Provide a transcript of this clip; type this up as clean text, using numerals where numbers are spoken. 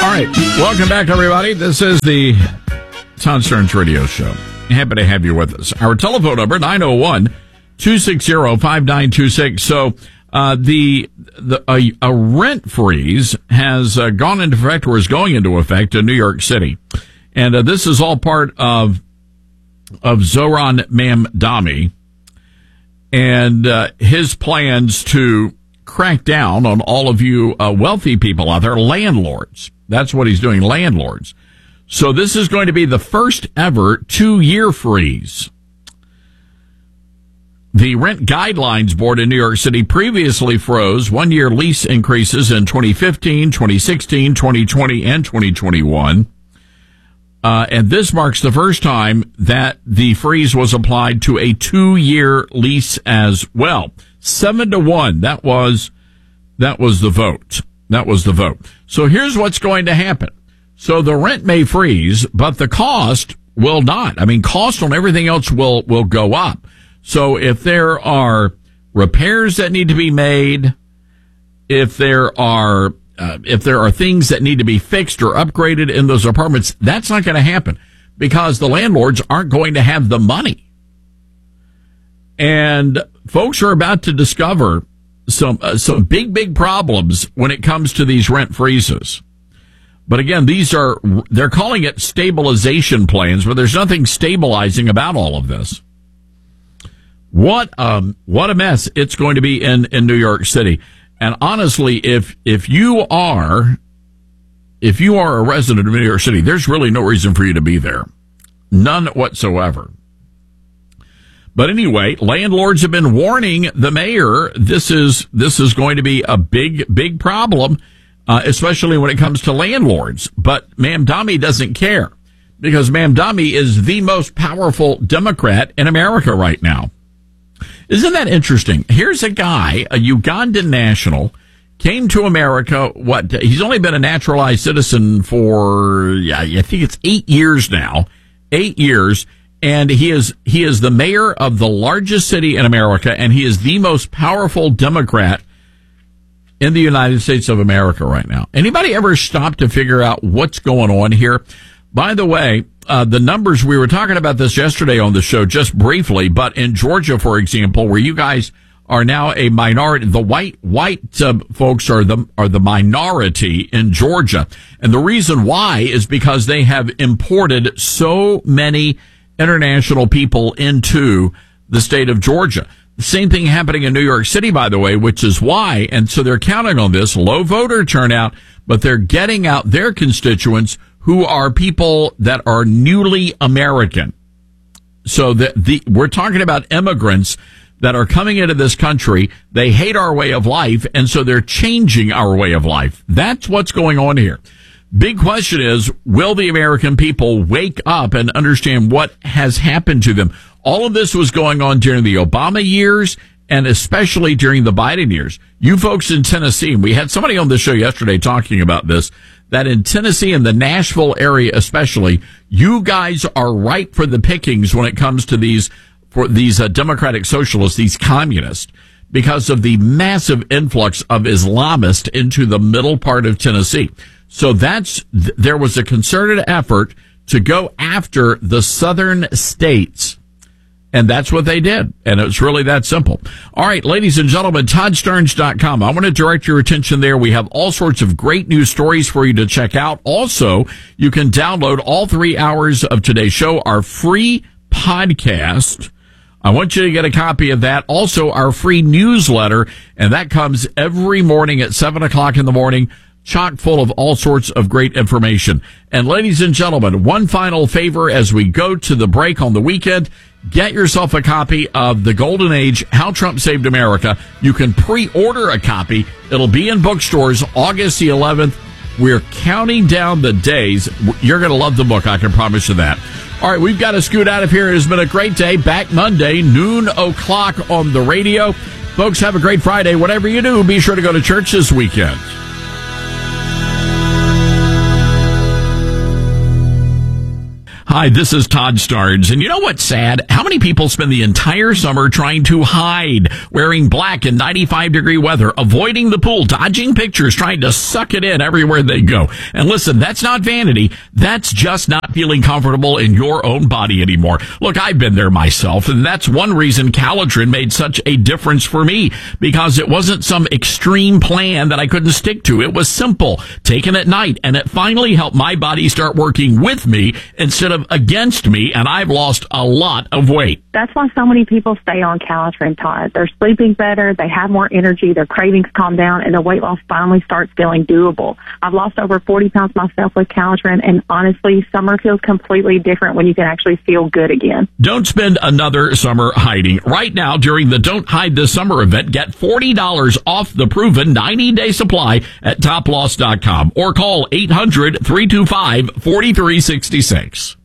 right. Welcome back, everybody. This is the Todd Stearns Radio Show. Happy to have you with us. Our telephone number, 901-260-5926. So, a rent freeze has gone into effect, or is going into effect in New York City. And this is all part of Zohran Mamdani and his plans to crack down on all of you wealthy people out there, landlords. That's what he's doing, landlords. So this is going to be the first ever 2-year freeze. The Rent Guidelines Board in New York City previously froze 1-year lease increases in 2015, 2016, 2020, and 2021. And this marks the first time that the freeze was applied to a 2-year lease as well. 7-1. That was the vote. That was the vote. So here's what's going to happen. So the rent may freeze, but the cost will not. I mean, cost on everything else will go up. So if there are repairs that need to be made, if there are things that need to be fixed or upgraded in those apartments, that's not going to happen because the landlords aren't going to have the money. And folks are about to discover some big problems when it comes to these rent freezes. But again, they're calling it stabilization plans, but there's nothing stabilizing about all of this. What a mess it's going to be in New York City. And honestly, if you are a resident of New York City, there's really no reason for you to be there. None whatsoever. But anyway, landlords have been warning the mayor this is going to be a big problem, especially when it comes to landlords. But Mamdani doesn't care because Mamdani is the most powerful Democrat in America right now. Isn't that interesting? Here's a guy, a Ugandan national, came to America. He's only been a naturalized citizen for, I think it's 8 years now. 8 years. And he is the mayor of the largest city in America, and he is the most powerful Democrat in the United States of America right now. Anybody ever stop to figure out what's going on here? By the way, the numbers, we were talking about this yesterday on the show just briefly, but in Georgia, for example, where you guys are now a minority, the white folks are the minority in Georgia. And the reason why is because they have imported so many international people into the state of Georgia. The same thing happening in New York City, by the way, which is why, and so they're counting on this low voter turnout, but they're getting out their constituents who are people that are newly American. So we're talking about immigrants that are coming into this country. They hate our way of life, and so they're changing our way of life. That's what's going on here. Big question is, will the American people wake up and understand what has happened to them? All of this was going on during the Obama years and especially during the Biden years. You folks in Tennessee, we had somebody on the show yesterday talking about this, that in Tennessee and the Nashville area especially, you guys are ripe for the pickings when it comes to these Democratic socialists, these communists, because of the massive influx of Islamists into the middle part of Tennessee. So there was a concerted effort to go after the southern states. And that's what they did. And it's really that simple. All right, ladies and gentlemen, ToddStearns.com. I want to direct your attention there. We have all sorts of great news stories for you to check out. Also, you can download all 3 hours of today's show, our free podcast. I want you to get a copy of that. Also, our free newsletter, and that comes every morning at 7 o'clock in the morning, chock full of all sorts of great information. And ladies and gentlemen, one final favor as we go to the break on the weekend, get yourself a copy of The Golden Age, How Trump Saved America. You can pre-order a copy. It'll be in bookstores August the 11th. We're counting down the days. You're going to love the book, I can promise you that. All right, we've got to scoot out of here. It has been a great day. Back Monday, noon o'clock on the radio. Folks, have a great Friday. Whatever you do, be sure to go to church this weekend. Hi, this is Todd Starnes. And you know what's sad? How many people spend the entire summer trying to hide, wearing black in 95-degree weather, avoiding the pool, dodging pictures, trying to suck it in everywhere they go. And listen, that's not vanity. That's just not feeling comfortable in your own body anymore. Look, I've been there myself, and that's one reason Calitrin made such a difference for me, because it wasn't some extreme plan that I couldn't stick to. It was simple, taken at night, and it finally helped my body start working with me instead of against me, and I've lost a lot of weight. That's why so many people stay on Calitrin, Todd. They're sleeping better, they have more energy, their cravings calm down, and their weight loss finally starts feeling doable. I've lost over 40 pounds myself with Calitrin, and honestly, summer feels completely different when you can actually feel good again. Don't spend another summer hiding. Right now, during the Don't Hide This Summer event, get $40 off the proven 90-day supply at toploss.com or call 800-325-4366.